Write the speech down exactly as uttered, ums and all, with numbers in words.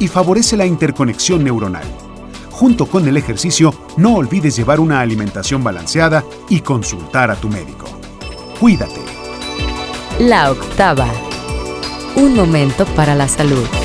y favorece la interconexión neuronal. Junto con el ejercicio, no olvides llevar una alimentación balanceada y consultar a tu médico. Cuídate. La octava. Un momento para la salud.